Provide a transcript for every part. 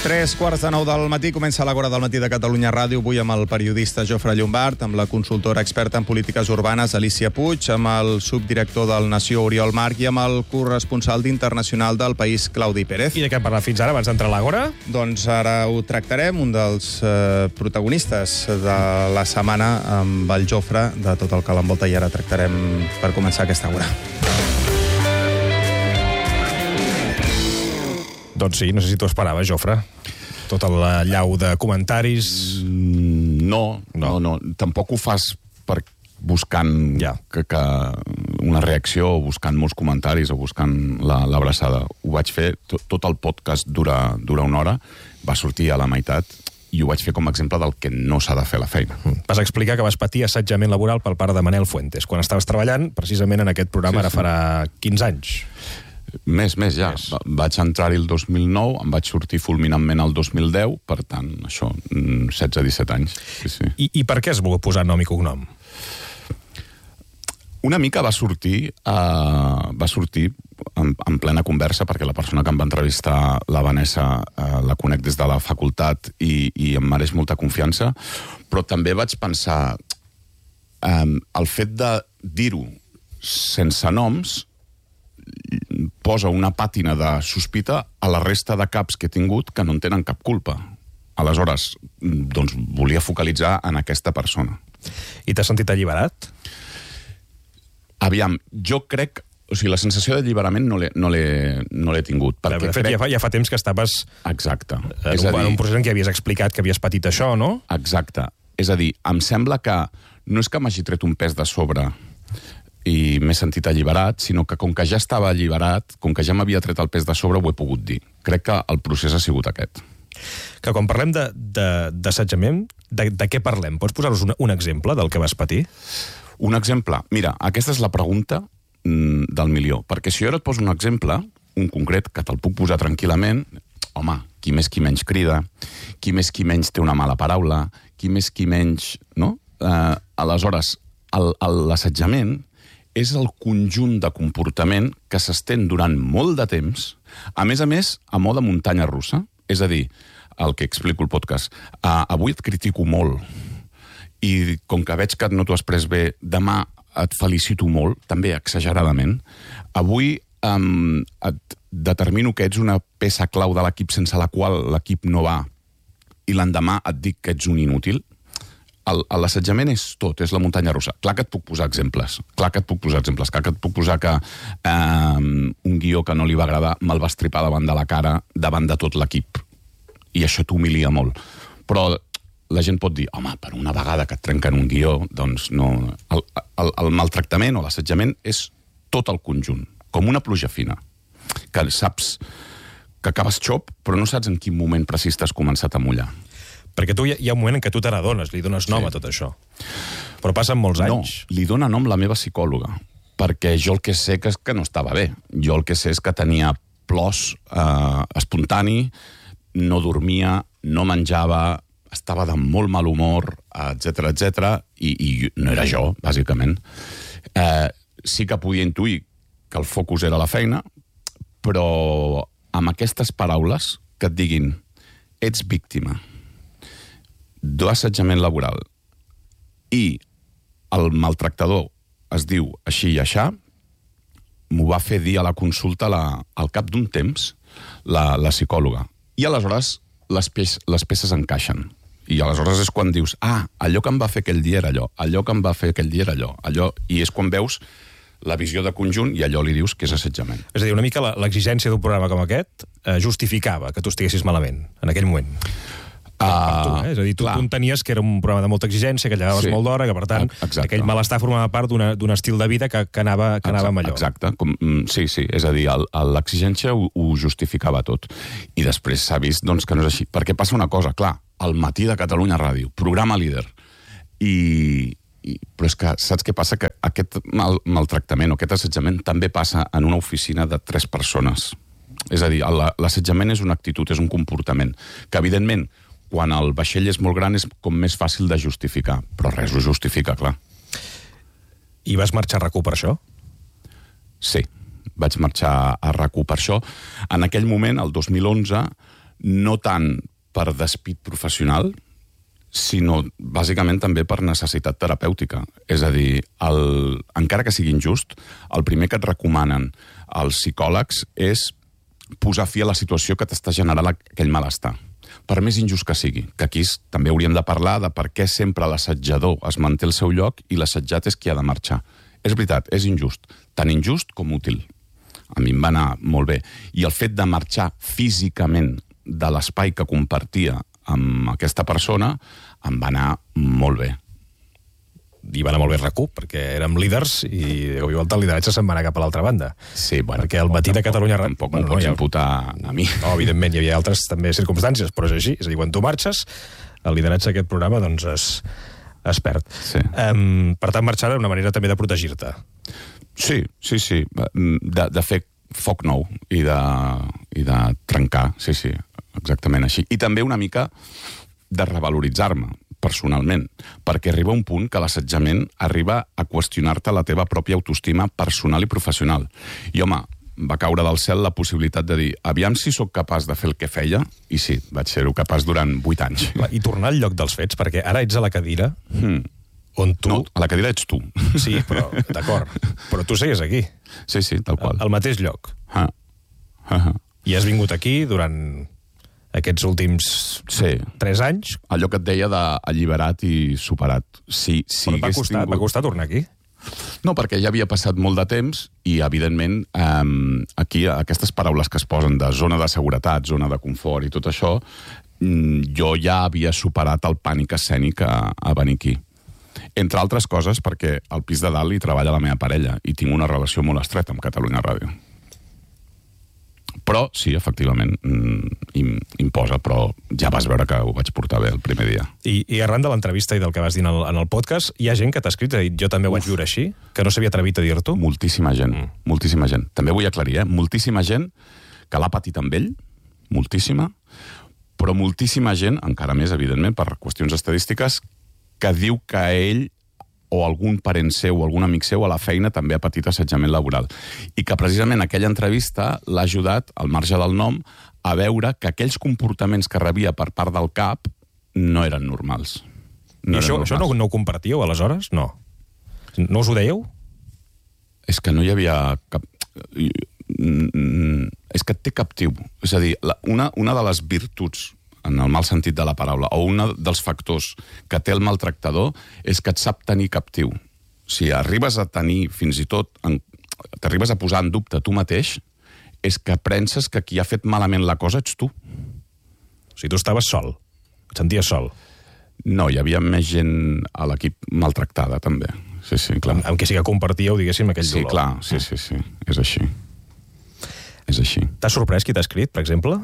3:15 del matí, comença l'Àgora del matí de Catalunya Ràdio, avui amb el periodista Jofre Llombart, amb la consultora experta en polítiques urbanes Alicia Puig, amb el subdirector del Nació Oriol Marc i amb el corresponsal d'Internacional del País Claudi Pérez. I de què hem parlat fins ara, abans d'entrar a l'Àgora? Doncs ara ho tractarem, un dels protagonistes de la setmana amb el Jofre, de tot el que l'envolta, i ara tractarem per començar aquesta Àgora. Doncs sí, no sé si t'ho esperaves, Jofre. Tot el llau de comentaris... No. Tampoc ho fas buscant que una reacció, o buscant molts comentaris, o buscant l'abraçada. Ho vaig fer, tot el podcast dura una hora, va sortir a la meitat, i ho vaig fer com a exemple del que no s'ha de fer la feina. Vas explicar que vas patir assetjament laboral pel pare de Manel Fuentes, quan estaves treballant precisament en aquest programa, ara farà 15 anys. Més ja. Vaig entrar-hi el 2009, em vaig sortir fulminantment el 2010, per tant, això, 16-17 anys. Sí. I per què has volgut posar nom i cognom? Una mica va sortir en plena conversa, perquè la persona que em va entrevistar, la Vanessa, la conec des de la facultat i em mereix molta confiança, però també vaig pensar el fet de dir-ho sense noms posa una pàtina de sospita a la resta de caps que he tingut que no en tenen cap culpa. Aleshores, doncs, volia focalitzar en aquesta persona. I t'has sentit alliberat? Aviam, jo crec... O sigui, la sensació d'alliberament no l'he tingut. De fet, ja fa temps que estaves... Exacte. En un procés en què havies explicat que havies patit això, no? Exacte. És a dir, em sembla que no és que m'hagi tret un pes de sobre i m'he sentit alliberat, sinó que com que ja estava alliberat, com que ja m'havia tret el pes de sobre, ho he pogut dir. Crec que el procés ha sigut aquest. Que quan parlem d'assetjament, de què parlem? Pots posar-nos un exemple del que vas patir? Un exemple? Mira, aquesta és la pregunta del milió. Perquè si jo ara et poso un exemple, un concret, que te'l puc posar tranquil·lament, home, qui més qui menys crida, qui més qui menys té una mala paraula, qui més qui menys... No? Aleshores, l'assetjament és el conjunt de comportament que s'estén durant molt de temps, a més, a mode muntanya russa. És a dir, el que explico al podcast, avui et critico molt, i com que veig que no t'ho has pres bé, demà et felicito molt, també exageradament. Avui et determino que ets una peça clau de l'equip sense la qual l'equip no va, i l'endemà et dic que ets un inútil. L'assetjament és tot, és la muntanya russa. Clar que et puc posar exemples, clar que et puc posar que un guió que no li va agradar me'l va estripar davant de la cara, davant de tot l'equip. I això t'humilia molt. Però la gent pot dir, home, per una vegada que et trenquen un guió, doncs no... El maltractament o l'assetjament és tot el conjunt, com una pluja fina, que saps que acabes xop, però no saps en quin moment precís t'has començat a mullar. Perquè tu hi ha un moment en què tu te n'adones, li dones nom a tot això. Però passen molts anys. No, li dona nom la meva psicòloga, perquè jo el que sé és que no estava bé. Jo el que sé és que tenia plors espontani, no dormia, no menjava, estava de molt mal humor, etc, i no era jo, bàsicament. Sí que podia intuir que el focus era la feina, però amb aquestes paraules que et diguin ets víctima d'assetjament laboral i el maltractador es diu així i aixà, m'ho va fer dir a la consulta al cap d'un temps la psicòloga. I aleshores les peces encaixen. I aleshores és quan dius, allò que em va fer aquell dia era allò, allò que em va fer aquell dia era allò, i és quan veus la visió de conjunt i allò li dius que és assetjament. És a dir, una mica l'exigència d'un programa com aquest justificava que tu estiguessis malament en aquell moment. És a dir, tu entenies que era un programa de molta exigència, que llegaves molt d'hora, que per tant aquell malestar formava part d'un estil de vida que anava amb allò. Exacte, sí, és a dir, l'exigència ho justificava tot. I després s'ha vist que no és així. Perquè passa una cosa, clar, al matí de Catalunya Ràdio, programa líder, però és que saps què passa? Que aquest maltractament o aquest assetjament també passa en una oficina de 3 persones. És a dir, l'assetjament és una actitud, és un comportament, que evidentment quan el vaixell és molt gran és com més fàcil de justificar, però res ho justifica, clar. I vas marxar a RAC1 per això? Sí, vaig marxar a RAC1 per això. En aquell moment, el 2011, no tant per despit professional, sinó bàsicament també per necessitat terapèutica. És a dir, encara que sigui injust, el primer que et recomanen els psicòlegs és posar fi a la situació que t'està generant aquell malestar. Per més injust que sigui, que aquí també hauríem de parlar de per què sempre l'assetjador es manté al seu lloc i l'assetjat és qui ha de marxar. És veritat, és injust. Tan injust com útil. A mi em va anar molt bé. I el fet de marxar físicament de l'espai que compartia amb aquesta persona em va anar molt bé. I va anar molt bé RAC1, perquè érem líders i de cop i volta el lideratge se'n va anar cap a l'altra banda. Sí, bueno, perquè el matí de Catalunya Ràdio... Tampoc m'ho pots imputar a mi. No, evidentment, hi havia altres també circumstàncies, però és així. És a dir, quan tu marxes, el lideratge d'aquest programa doncs es perd. Sí. Per tant, marxar era una manera també de protegir-te. Sí. De fer foc nou i de trencar, sí, exactament així. I també una mica de revaloritzar-me personalment, perquè arriba un punt que l'assetjament arriba a qüestionar-te la teva pròpia autoestima personal i professional. I, home, va caure del cel la possibilitat de dir aviam si sóc capaç de fer el que feia, i sí, vaig ser-ho capaç durant 8 anys. I tornar al lloc dels fets, perquè ara ets a la cadira on tu... No, a la cadira ets tu. Sí, però, d'acord, però tu segues aquí. Sí, tal qual. Al mateix lloc. I has vingut aquí durant aquests últims 3 anys. Allò que et deia d'alliberat i superat. Sí, però va costar tornar aquí? No, perquè ja havia passat molt de temps i, evidentment, aquí aquestes paraules que es posen de zona de seguretat, zona de confort i tot això, jo ja havia superat el pànic escènic a venir aquí. Entre altres coses perquè al pis de dalt hi treballa la meva parella i tinc una relació molt estreta amb Catalunya Ràdio. Però, sí, efectivament, imposa, però ja vas veure que ho vaig portar bé el primer dia. I arran de l'entrevista i del que vas dir en el podcast, hi ha gent que t'ha escrit, ha dit, jo també ho vaig viure així, que no s'havia atrevit a dir-t'ho? Moltíssima gent, moltíssima gent. També vull aclarir, moltíssima gent que l'ha patit amb ell, moltíssima, però moltíssima gent, encara més, evidentment, per qüestions estadístiques, que diu que ell o algun parent seu o algun amic seu a la feina també ha patit assetjament laboral. I que precisament aquella entrevista l'ha ajudat, al marge del nom, a veure que aquells comportaments que rebia per part del CAP no eren normals. I això no ho compartíeu aleshores? No. No us ho dèieu? És que no hi havia cap... És que et té captiu. És a dir, una de les virtuts en el mal sentit de la paraula, o un dels factors que té el maltractador és que et sap tenir captiu. Si arribes a tenir, fins i tot, t'arribes a posar en dubte tu mateix, és que penses que qui ha fet malament la cosa ets tu. O sigui, tu estaves sol, et senties sol. No, hi havia més gent a l'equip maltractada, també. Sí, clar. Amb què sí que compartíeu, diguéssim, aquell dolor. Sí, clar, sí, és així. És així. T'ha sorprès qui t'ha escrit, per exemple?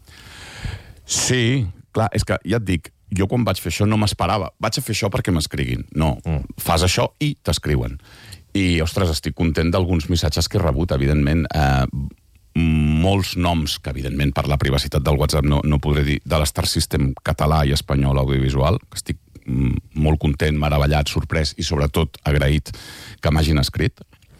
Sí, clar, és que ja et dic, jo quan vaig fer això no m'esperava. Vaig a fer això perquè m'escriguin. No, fas això i t'escriuen. I, ostres, estic content d'alguns missatges que he rebut, evidentment. Molts noms, que evidentment per la privacitat del WhatsApp no podré dir, de l'Star System català i espanyol audiovisual, que estic molt content, meravellat, sorprès i sobretot agraït que m'hagin escrit.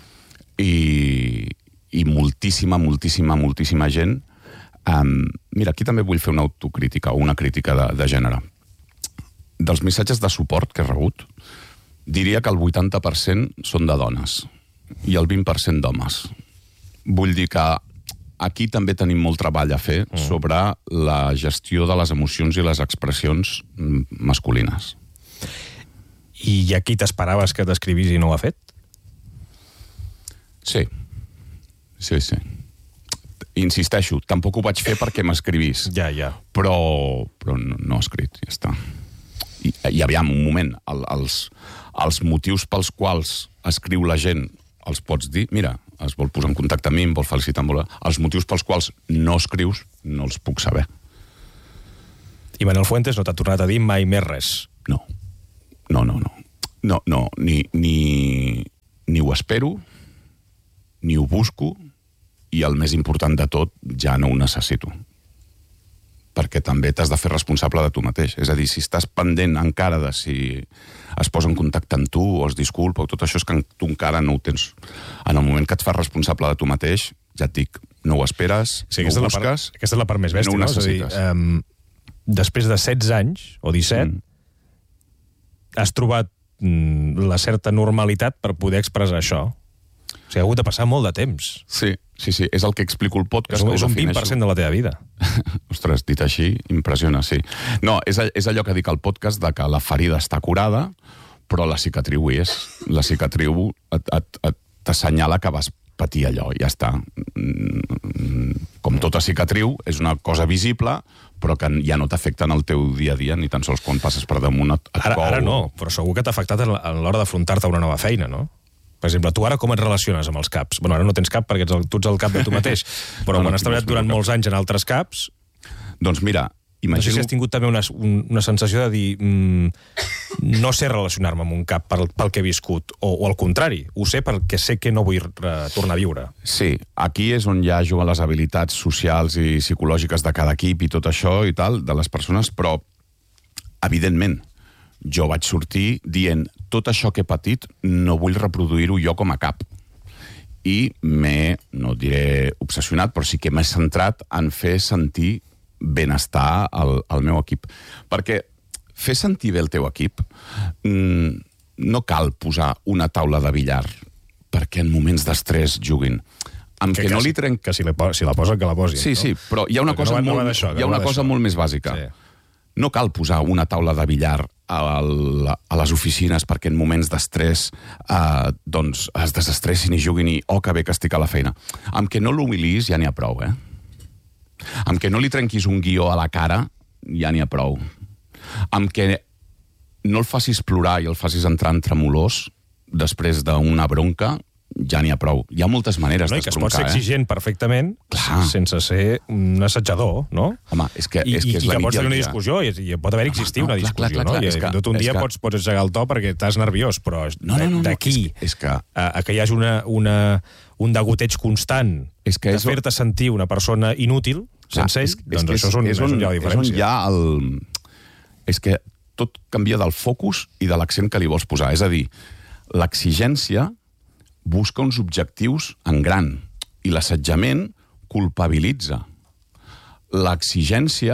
I moltíssima gent. Mira, aquí també vull fer una autocrítica o una crítica de gènere. Dels missatges de suport que he rebut, diria que el 80% són de dones i el 20% d'homes. Vull dir que aquí també tenim molt treball a fer sobre la gestió de les emocions i les expressions masculines. I hi ha qui t'esperaves que t'escrivís i no ho ha fet? Sí. Insisteixo, tampoc ho vaig fer perquè m'escrivís. Ja. Però no he escrit, ja està. I aviam, un moment, els motius pels quals escriu la gent els pots dir, mira, es vol posar en contacte amb mi, em vol felicitar, els motius pels quals no escrius no els puc saber. I Manel Fuentes no t'ha tornat a dir mai més res? No, ni ho espero, ni ho busco, i el més important de tot, ja no ho necessito. Perquè també t'has de fer responsable de tu mateix. És a dir, si estàs pendent encara de si es posa en contacte amb tu o es disculpa o tot això, és que tu encara no ho tens. En el moment que et fas responsable de tu mateix, ja et dic, no ho esperes, no ho busques... Aquesta és la part més bèstia, no? És a dir, després de 16 anys, o 17, has trobat la certa normalitat per poder expressar això. O sigui, ha hagut de passar molt de temps. Sí, és el que explico al podcast. És un 20% de la teva vida. Ostres, dit així, impressiona, sí. No, és allò que dic al podcast, de que la ferida està curada, però la cicatriu és. La cicatriu t'assenyala que vas patir allò, ja està. Com tota cicatriu, és una cosa visible, però que ja no t'afecta en el teu dia a dia, ni tan sols quan passes per damunt et cou. Ara no, però segur que t'ha afectat a l'hora d'afrontar-te a una nova feina, no? Per exemple, tu ara com et relaciones amb els caps? Bueno, ara no tens cap perquè tu ets el cap de tu mateix, però quan has treballat durant molts anys en altres caps... Doncs mira, imagino... No sé si has tingut també una sensació de dir no sé relacionar-me amb un cap pel que he viscut, o al contrari, ho sé perquè sé que no vull tornar a viure. Sí, aquí és on ja juguen les habilitats socials i psicològiques de cada equip i tot això i tal, de les persones, però, evidentment, jo vaig sortir dient tot això que he patit no vull reproduir-ho jo com a cap. I m'he, no diré obsessionat, però sí que m'he centrat en fer sentir benestar al meu equip. Perquè fer sentir bé el teu equip no cal posar una taula de billar perquè en moments d'estrès juguin. Que si la posen, que la posin. Sí, però hi ha una cosa molt més bàsica. No cal posar una taula de billar a les oficines perquè en moments d'estrès doncs es desestressin i juguin i que bé que estic a la feina. Amb que no l'humilis ja n'hi ha prou, Amb que no li trenquis un guió a la cara ja n'hi ha prou. Amb que no el facis plorar i el facis entrar en tremolors després d'una bronca ja n'hi ha prou. Hi ha moltes maneres d'esbroncar, que es pot ser exigent perfectament, sense ser un assetjador, no? Home, és que és la nit i el dia. I que pots tenir una discussió, i pot haver existit una discussió, no? I tot un dia pots engegar el to perquè estàs nerviós, però d'aquí a que hi hagi un degoteig constant de fer-te sentir una persona inútil, sense ell, doncs això és on hi ha la diferència. És que tot canvia del focus i de l'accent que li vols posar. És a dir, l'exigència busca uns objectius en gran i l'assetjament culpabilitza. L'exigència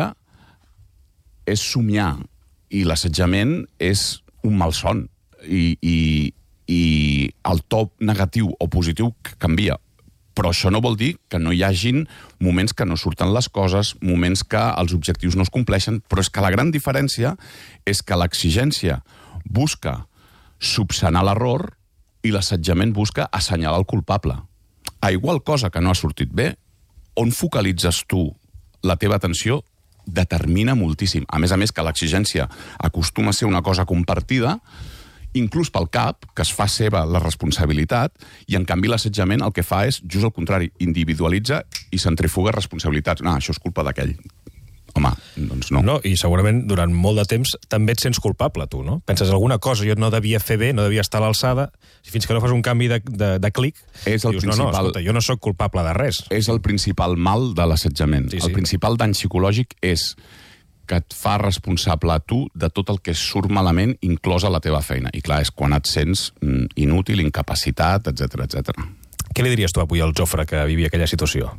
és somiar i l'assetjament és un malson i el to negatiu o positiu canvia. Però això no vol dir que no hi hagin moments que no surten les coses, moments que els objectius no es compleixen, però és que la gran diferència és que l'exigència busca subsanar l'error i l'assetjament busca assenyalar el culpable. A igual cosa que no ha sortit bé, on focalitzes tu la teva atenció determina moltíssim. A més que l'exigència acostuma a ser una cosa compartida, inclús pel cap, que es fa seva la responsabilitat, i en canvi l'assetjament el que fa és, just al contrari, individualitza i centrifuga responsabilitats. No, això és culpa d'aquell. Home, doncs no. No, i segurament durant molt de temps també et sents culpable, tu, no? Penses alguna cosa, jo no devia fer bé, no devia estar a l'alçada, i fins que no fas un canvi de clic, dius, escolta, jo no sóc culpable de res. És el principal mal de l'assetjament. El principal dany psicològic és que et fa responsable a tu de tot el que surt malament, inclosa la teva feina. I clar, és quan et sents inútil, incapacitat, etc. Què li diries tu avui al Jofre que vivia aquella situació?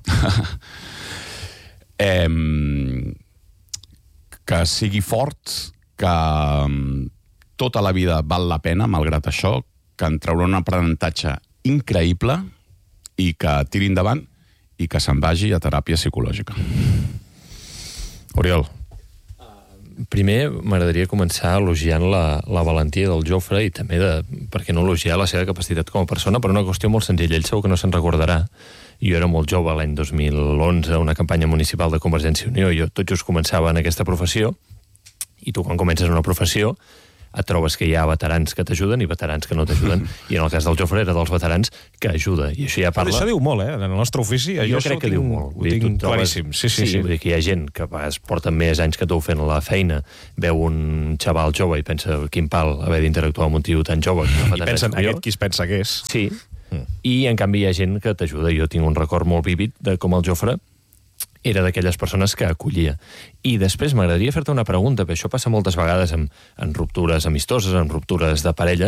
Que sigui fort, que tota la vida val la pena, malgrat això, que en traurà un aprenentatge increïble i que tiri endavant i que se'n vagi a teràpia psicològica. Oriol. Primer, m'agradaria començar elogiant la valentia del Jofre i també, per què no elogiar la seva capacitat com a persona, per una qüestió molt senzilla. Ell segur que no se'n recordarà. Jo era molt jove l'any 2011, una campanya municipal de Convergència i Unió, jo tot just començava en aquesta professió, i tu quan comences una professió et trobes que hi ha veterans que t'ajuden i veterans que no t'ajuden, i en el cas del Jofre era dels veterans que ajuda, i això ja parla... Això diu molt, en el nostre ofici, jo crec que diu molt. Ho tinc claríssim. Sí. Vull dir que hi ha gent que porta més anys que tu fent la feina, veu un xaval jove i pensa, quin pal haver d'interactuar amb un tio tan jove. I pensen, aquest qui es pensa que és. Sí, i en canvi hi ha gent que t'ajuda. Jo tinc un record molt vívid de com el Jofre era d'aquelles persones que acollia. I després m'agradaria fer-te una pregunta, perquè això passa moltes vegades en ruptures amistoses, en ruptures de parella,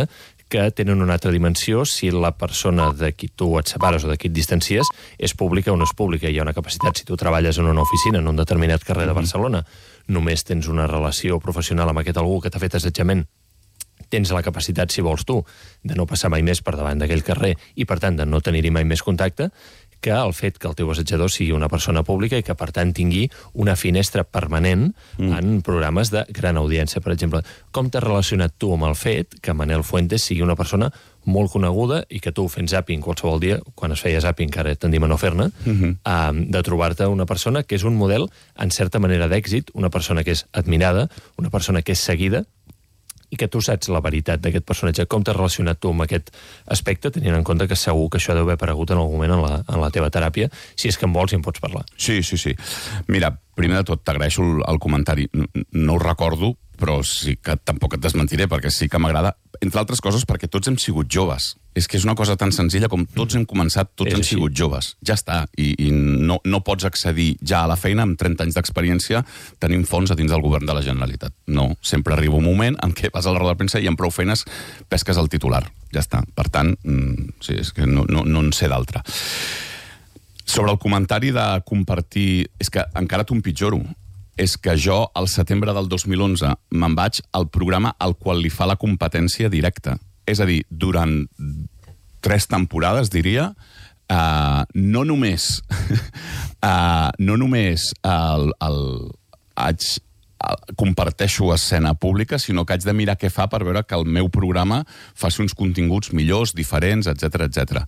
que tenen una altra dimensió si la persona de qui tu et separes o de qui et distancies és pública o no és pública. Hi ha una capacitat, si tu treballes en una oficina en un determinat carrer de Barcelona, només tens una relació professional amb aquest algú que t'ha fet assetjament, tens la capacitat, si vols tu, de no passar mai més per davant d'aquell carrer i, per tant, de no tenir-hi mai més contacte, que el fet que el teu assetjador sigui una persona pública i que, per tant, tingui una finestra permanent en programes de gran audiència, per exemple. Com t'has relacionat tu amb el fet que Manel Fuentes sigui una persona molt coneguda i que tu, fent zàping qualsevol dia, quan es feia zàping, que ara tendim a no fer-ne, de trobar-te una persona que és un model, en certa manera, d'èxit, una persona que és admirada, una persona que és seguida, i que tu saps la veritat d'aquest personatge. Com t'has relacionat tu amb aquest aspecte, tenint en compte que segur que això deu haver aparegut en algun moment en la teva teràpia, si és que en vols i en pots parlar. Sí. Mira, primer de tot, t'agraeixo el comentari. No ho recordo, però sí que tampoc et desmentiré, perquè sí que m'agrada. Entre altres coses, perquè tots hem sigut joves. És que és una cosa tan senzilla com tots hem començat, tots hem sigut joves. Ja està. I no pots accedir ja a la feina amb 30 anys d'experiència tenint fons a dins del govern de la Generalitat. No. Sempre arriba un moment en què vas a la roda de premsa i amb prou feines pesques el titular. Ja està. Per tant, sí, és que no en sé d'altre. Sobre el comentari de compartir... És que encara t'ho empitjoro. És que jo, al setembre del 2011, me'n vaig al programa al qual li fa la competència directa. És a dir, durant 3 temporades, diria, no només comparteixo escena pública, sinó que haig de mirar què fa per veure que el meu programa faci uns continguts millors, diferents, etc.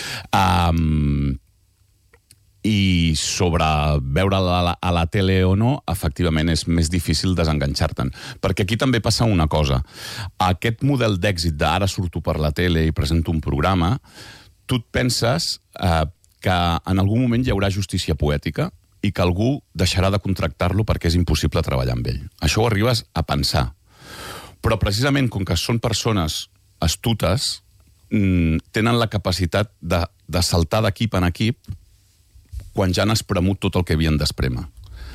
I sobre veure a la tele o no, efectivament és més difícil desenganxar-te'n. Perquè aquí també passa una cosa. Aquest model d'èxit d'ara surto per la tele i presento un programa, tu et penses que en algun moment hi haurà justícia poètica i que algú deixarà de contractar-lo perquè és impossible treballar amb ell. Això ho arribes a pensar. Però precisament com que són persones astutes, tenen la capacitat de saltar d'equip en equip quan ja han espremut tot el que havien d'esprémer.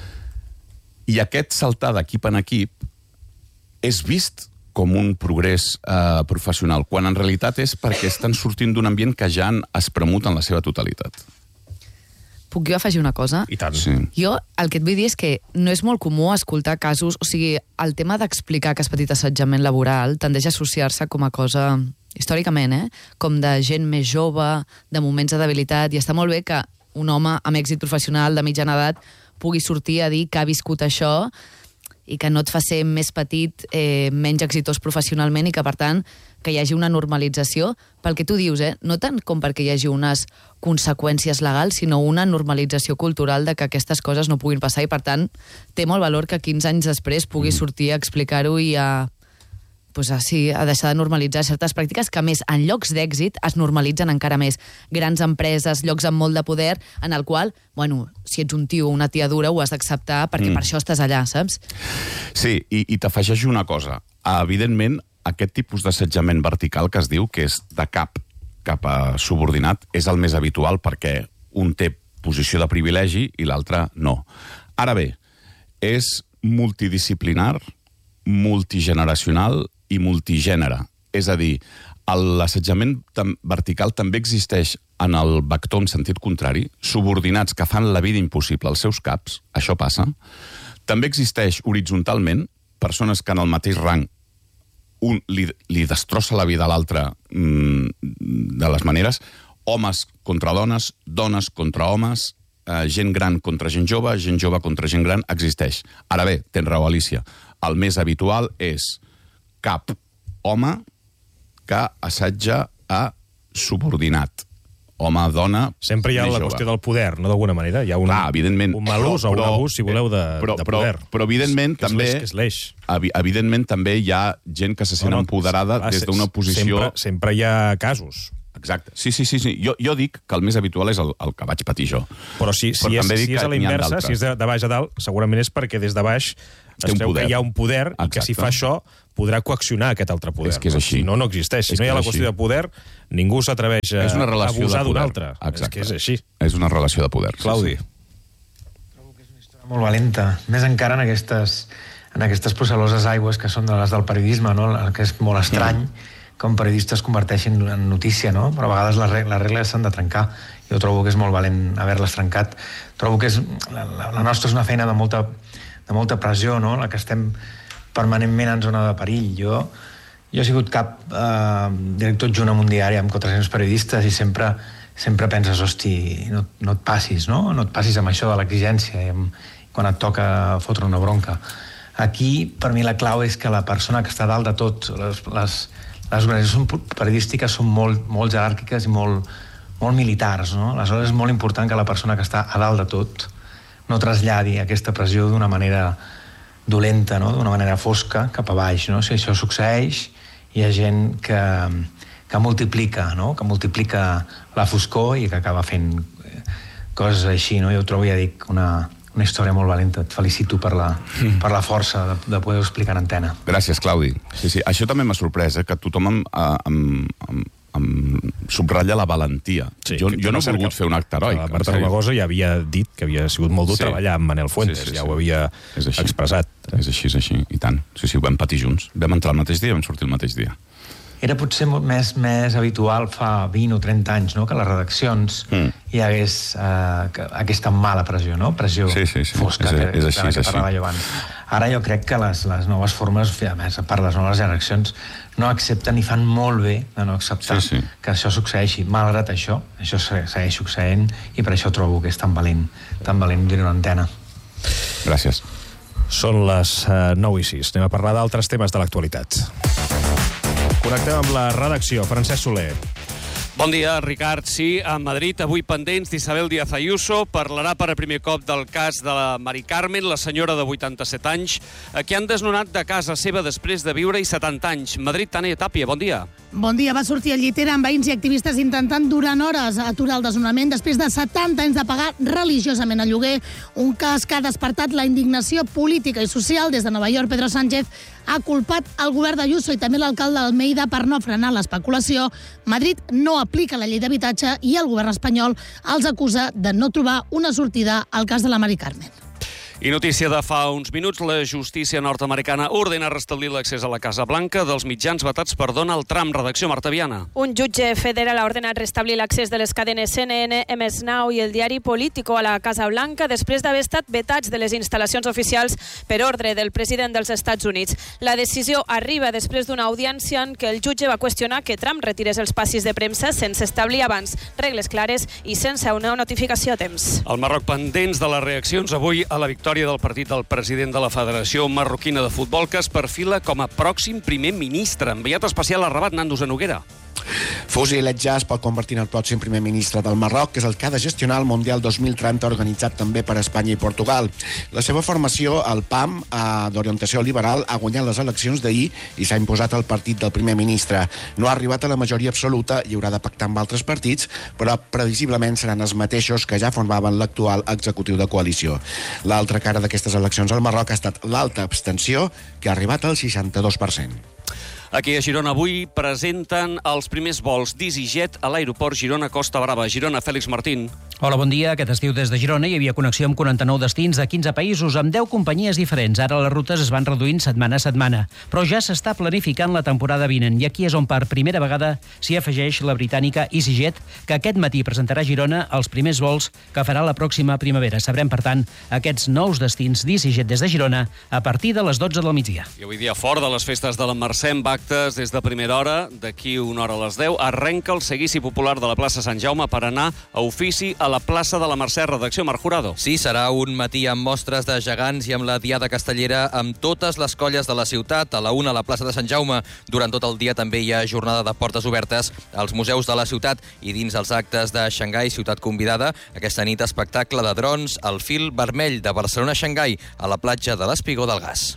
I aquest saltar d'equip en equip és vist com un progrés professional, quan en realitat és perquè estan sortint d'un ambient que ja han espremut en la seva totalitat. Puc jo afegir una cosa? I tant. Sí. Jo el que et vull dir és que no és molt comú escoltar casos... O sigui, el tema d'explicar que has patit assetjament laboral tendeix a associar-se com a cosa, històricament, com de gent més jove, de moments de debilitat, i està molt bé que un home amb èxit professional de mitjana edat pugui sortir a dir que ha viscut això i que no et fa ser més petit, menys exitós professionalment i que, per tant, que hi hagi una normalització, pel que tu dius, no tant com perquè hi hagi unes conseqüències legals, sinó una normalització cultural de que aquestes coses no puguin passar i, per tant, té molt valor que 15 anys després pugui sortir a explicar-ho i a deixar de normalitzar certes pràctiques que, a més, en llocs d'èxit es normalitzen encara més. Grans empreses, llocs amb molt de poder, en el qual, si ets un tio o una tia dura, ho has d'acceptar perquè per això estàs allà, saps? Sí, i t'afegeixo una cosa. Evidentment, aquest tipus d'assetjament vertical que es diu, que és de cap a subordinat, és el més habitual perquè un té posició de privilegi i l'altre no. Ara bé, és multidisciplinar, multigeneracional i multigènere. És a dir, l'assetjament vertical també existeix en el vector en sentit contrari, subordinats que fan la vida impossible als seus caps, això passa. També existeix horitzontalment, persones que en el mateix rang un li destrossa la vida a l'altre de les maneres, homes contra dones, dones contra homes, gent gran contra gent jove contra gent gran, existeix. Ara bé, tens raó, Alicia, el més habitual és cap home que assetja a subordinat. Home, dona, sempre hi ha la qüestió del poder, no d'alguna manera. Hi ha un mal ús o un abús, si voleu, de poder. Però evidentment també... És l'eix. Evidentment també hi ha gent que se sent empoderada des d'una posició... Sempre hi ha casos. Exacte. Sí. Jo dic que el més habitual és el que vaig patir jo. Però si és a la inversa, si és de baix a dalt, segurament és perquè des de baix es creu que hi ha un poder i que si fa això podrà coaccionar aquest altre poder. És que és així. Si no existeix. Si no hi ha la qüestió de poder, ningú s'atreveix a abusar d'un altre. És que és així. És una relació de poder. Claudi. Trobo que és una història molt valenta. Més encara en aquestes procel·loses aigües que són de les del periodisme, no? El que és molt estrany, com periodista es converteixin en notícia, no? Però a vegades les regles s'han de trencar. Jo trobo que és molt valent haver-les trencat. Trobo que la nostra és una feina de molta pressió, no? La que estem permanentment en zona de perill. Jo he sigut cap director adjunt en un diari amb 400 periodistes i sempre penses, hosti, no et passis, no? No et passis amb això de l'exigència quan et toca fotre una bronca. Aquí, per mi, la clau és que la persona que està dalt de tot, les organitzacions periodístiques són molt jeràrquiques i molt militars, no? Aleshores és molt important que la persona que està a dalt de tot no traslladi aquesta pressió d'una manera dolenta, no? D'una manera fosca cap a baix, no? Si això succeeix, hi ha gent que multiplica, no? Que multiplica la foscor i que acaba fent coses així, no? Jo ho trobo, ja dic, una història molt valenta. Et felicito per la força de poder-ho explicar en antena. Gràcies, Claudi. Sí, això també m'ha sorprès, que tothom em subratlla la valentia. Sí, jo no he volgut fer un acte heroic. Marta Romagosa ja havia dit que havia sigut molt dur treballar amb Manel Fuentes, ja ho havia expressat. És així, i tant. Sí, ho vam patir junts. Vam entrar el mateix dia i vam sortir el mateix dia. Era potser més habitual fa 20 o 30 anys, no?, que a les redaccions hi hagués aquesta mala pressió, no? Pressió fosca, és així, que parlava jo abans. Ara jo crec que les noves formes, a més, a part de les noves generacions, no accepten i fan molt bé de no acceptar que això succeeixi. Malgrat això segueix succeint i per això trobo que és tan valent dir una antena. Gràcies. Són les 9:06. Anem a parlar d'altres temes de l'actualitat. Connectem amb la redacció. Francesc Soler. Bon dia, Ricard. Sí, a Madrid, avui pendents d'Isabel Díaz Ayuso, parlarà per a primer cop del cas de la Mari Carmen, la senyora de 87 anys, que han desnonat de casa seva després de viure-hi 70 anys. Madrid, Tània Tàpia, bon dia. Bon dia. Va sortir a llitera amb veïns i activistes intentant durant hores aturar el desnonament després de 70 anys de pagar religiosament el lloguer. Un cas que ha despertat la indignació política i social. Des de Nova York, Pedro Sánchez ha culpat el govern d'Ayuso i també l'alcalde d'Almeida per no frenar l'especulació. Madrid no aplica la llei d'habitatge i el govern espanyol els acusa de no trobar una sortida al cas de la Mari Carmen. I notícia de fa uns minuts, la justícia nord-americana ordena restablir l'accés a la Casa Blanca dels mitjans vetats per Donald Trump. Redacció, Marta Viana. Un jutge federal ha ordenat restablir l'accés de les cadenes CNN, MS Now i el diari Político a la Casa Blanca després d'haver estat vetats de les instal·lacions oficials per ordre del president dels Estats Units. La decisió arriba després d'una audiència en què el jutge va qüestionar que Trump retirés els passis de premsa sense establir abans regles clares i sense una notificació a temps. Al Marroc, pendents de les reaccions avui a la victòria del partit del president de la Federació Marroquina de Futbol, que es perfila com a pròxim primer ministre. Enviat especial a Rabat, Nando Zenoguera. Fouzi El Hedja es pot convertir en el pròxim primer ministre del Marroc, que és el que ha de gestionar el Mundial 2030 organitzat també per Espanya i Portugal. La seva formació, el PAM, d'orientació liberal, ha guanyat les eleccions d'ahir i s'ha imposat el partit del primer ministre. No ha arribat a la majoria absoluta i haurà de pactar amb altres partits, però previsiblement seran els mateixos que ja formaven l'actual executiu de coalició. L'altra cara d'aquestes eleccions al Marroc ha estat l'alta abstenció, que ha arribat al 62%. Aquí a Girona avui presenten els primers vols d'EasyJet a l'aeroport Girona-Costa Brava. Girona, Fèlix Martín. Hola, bon dia. Aquest estiu des de Girona hi havia connexió amb 49 destins de 15 països amb 10 companyies diferents. Ara les rutes es van reduint setmana a setmana. Però ja s'està planificant la temporada vinent i aquí és on per primera vegada s'hi afegeix la britànica EasyJet, que aquest matí presentarà a Girona els primers vols que farà la pròxima primavera. Sabrem, per tant, aquests nous destins d'EasyJet des de Girona a partir de les 12 del migdia. I avui dia fort de les festes de la Mercè amb actes des de primera hora. D'aquí una hora a les 10 arrenca el seguici popular de la plaça Sant Jaume per anar a ofici a la plaça de la Mercè. Redacció, Marc Jurado. Sí, serà un matí amb mostres de gegants i amb la diada castellera amb totes les colles de la ciutat. A la 1 a la plaça de Sant Jaume. Durant tot el dia també hi ha jornada de portes obertes als museus de la ciutat i dins els actes de Xangai, ciutat convidada. Aquesta nit espectacle de drons al fil vermell de Barcelona-Xangai a la platja de l'Espigó del Gas.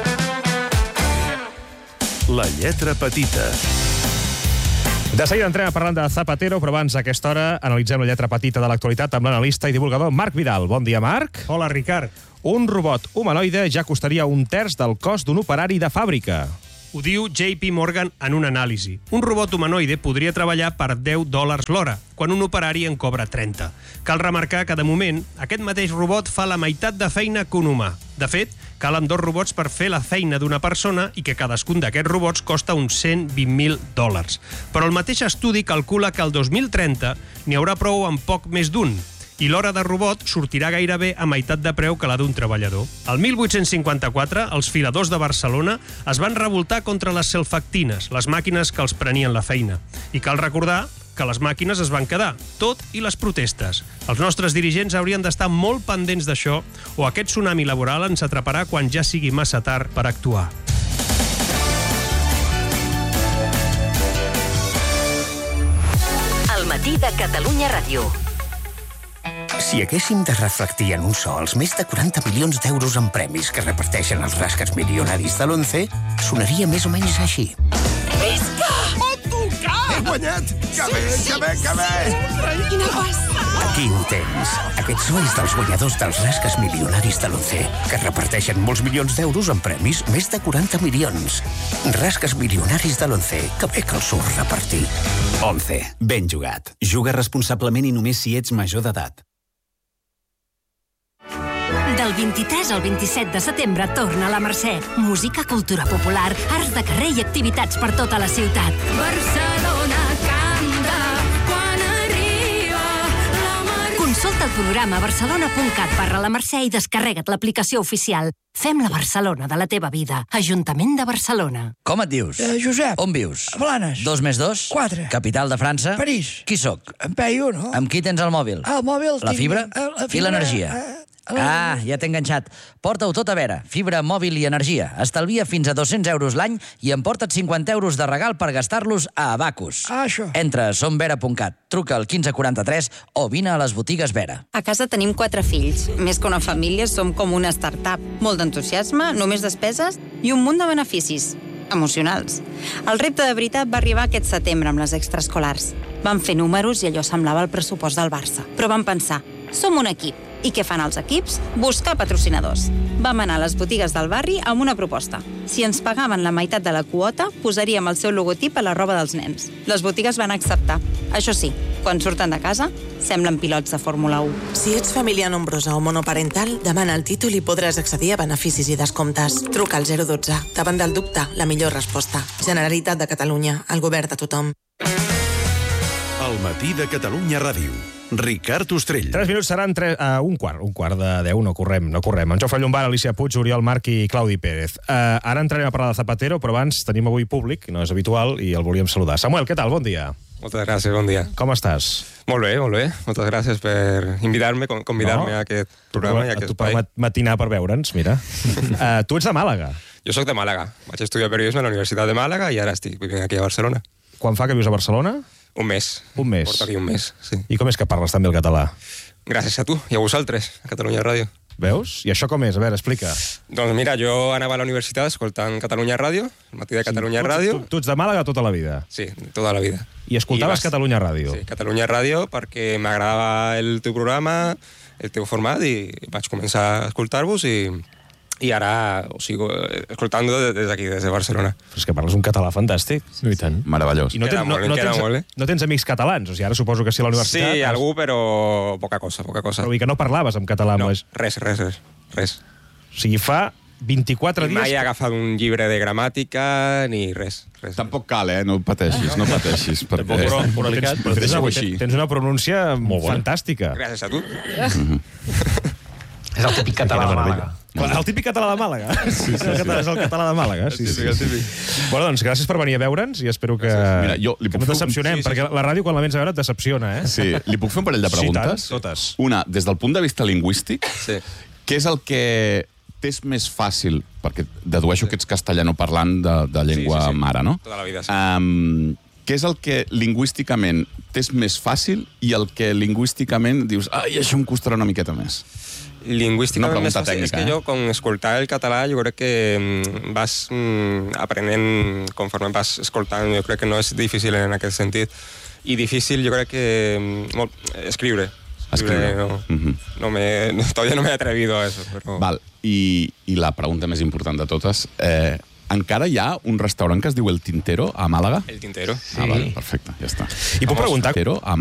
La lletra petita. De seguida entrem parlant de Zapatero, però abans a aquesta hora analitzem la lletra petita de l'actualitat amb l'analista i divulgador Marc Vidal. Bon dia, Marc. Hola, Ricard. Un robot humanoide ja costaria un terç del cost d'un operari de fàbrica. Ho diu JP Morgan en una anàlisi. Un robot humanoide podria treballar per $10 l'hora, quan un operari en cobra 30. Cal remarcar que, de moment, aquest mateix robot fa la meitat de feina que un humà. De fet, calen 2 robots per fer la feina d'una persona i que cadascun d'aquests robots costa uns $120.000. Però el mateix estudi calcula que el 2030 n'hi haurà prou amb poc més d'un, i l'hora de robot sortirà gairebé a meitat de preu que la d'un treballador. El 1854, els filadors de Barcelona es van revoltar contra les selfactines, les màquines que els prenien la feina. I cal recordar que les màquines es van quedar, tot i les protestes. Els nostres dirigents haurien d'estar molt pendents d'això, o aquest tsunami laboral ens atraparà quan ja sigui massa tard per actuar. El matí de Catalunya Ràdio. Si haguéssim de reflectir en un so els més de 40 milions d'euros en premis que reparteixen els rascas milionaris de l'11, sonaria més o menys així. Visca! Oh, tocar! He guanyat! Que bé, que bé, que bé! Quina passada! Aquí ho tens. Aquest so és dels guanyadors dels rascas milionaris de l'11, que reparteixen molts milions d'euros en premis, més de 40 milions. Rascas milionaris de l'11, que bé que els surt repartir. 11. Ben jugat. Juga responsablement i només si ets major d'edat. Del 23 al 27 de setembre torna a la Mercè. Música, cultura popular, arts de carrer i activitats per tota la ciutat. Barcelona canta quan arriba la Mercè. Consulta el programa barcelona.cat/la Mercè i descarrega't l'aplicació oficial. Fem la Barcelona de la teva vida. Ajuntament de Barcelona. Com et dius? Josep. On vius? A Blanes. 2 més 2? 4. Capital de França? París. Qui sóc? En Peyu, no? Amb qui tens el mòbil? El mòbil... La fibra? I l'energia? Ah, ja t'he enganxat. Porta-ho tot a Vera. Fibra, mòbil i energia. Estalvia fins a 200 euros l'any i emporta't 50 euros de regal per gastar-los a Abacus. Ah, això. Entra a somvera.cat, truca al 1543 o vine a les botigues Vera. A casa tenim 4 fills. Més que una família, som com una startup. Molt d'entusiasme, només despeses i un munt de beneficis emocionals. El repte de veritat va arribar aquest setembre amb les extraescolars. Vam fer números i allò semblava el pressupost del Barça. Però vam pensar, som un equip. I què fan els equips? Buscar patrocinadors. Vam anar a les botigues del barri amb una proposta. Si ens pagaven la meitat de la quota, posaríem el seu logotip a la roba dels nens. Les botigues van acceptar. Això sí, quan surten de casa, semblen pilots de Fórmula 1. Si ets família nombrosa o monoparental, demana el títol i podràs accedir a beneficis i descomptes. Truca al 012. Davant del dubte, la millor resposta. Generalitat de Catalunya, el govern de tothom. El matí de Catalunya Ràdio. Ricard Ostrell. 3 minuts seran un quart de 10, no correm. En Jofre Llombart, Alicia Puig, Oriol March i Claudi Pérez. Ara entrarem a parlar de Zapatero, però abans tenim avui públic, no és habitual, i el volíem saludar. Samuel, què tal? Bon dia. Moltes gràcies, bon dia. Com estàs? Molt bé, molt bé. Moltes gràcies per invitar-me a aquest programa i a aquest espai. Matinar per veure'ns, mira. Tu ets de Màlaga. Jo sóc de Màlaga. Vaig estudiar periodisme a la Universitat de Màlaga i ara estic vivint aquí a Barcelona. Quan fa que vius a Barcelona? Un mes. Un mes? Porto aquí un mes, sí. I com és que parles també el català? Gràcies a tu i a vosaltres, a Catalunya Ràdio. Veus? I això com és? A veure, explica. Doncs mira, jo anava a la universitat escoltant Catalunya Ràdio, el matí de Catalunya Ràdio. Tu ets de Màlaga tota la vida? Sí, tota la vida. I escoltaves Catalunya Ràdio? Sí, Catalunya Ràdio perquè m'agradava el teu programa, el teu format, i vaig començar a escoltar-vos i ara ho sigo escoltant des d'aquí, des de Barcelona. Però és que parles un català fantàstic. I tant. Meravellós. I no tens amics catalans? O sigui, ara suposo que sí a la universitat... Sí, algú, però poca cosa. Però vull que no parlaves en català. No, res. O sigui, fa 24 dies... Mai he agafat un llibre de gramàtica ni res. Tampoc cal, no pateixis, no pateixis. Tens una pronúncia fantàstica. Gràcies a tu. És el típic català de Màlaga. El típic català de Màlaga. Sí, és el català de Màlaga. Sí. Bueno, doncs gràcies per venir a veure'ns i espero que no decepcionem, perquè la ràdio quan la vens a veure et decepciona, eh? Sí, li puc fer un parell de preguntes? Sí, totes. Una, des del punt de vista lingüístic, què és el que t'és més fàcil, perquè dedueixo que ets castellanoparlant de llengua mare, no? Tota la vida, sí. Què és el que lingüísticament t'és més fàcil i el que lingüísticament dius, ai, això em costarà una miqueta més? Lingüísticament més fàcil. És que jo, com escoltar el català, jo crec que vas aprenent conforme vas escoltant. Jo crec que no és difícil en aquest sentit. I difícil, jo crec que escriure. Todavía no me he atrevido a eso. Però... Val. I la pregunta més important de totes, encara hi ha un restaurant que es diu El Tintero a Màlaga? El Tintero. Ah, vale, perfecte, ja està. I puc preguntar...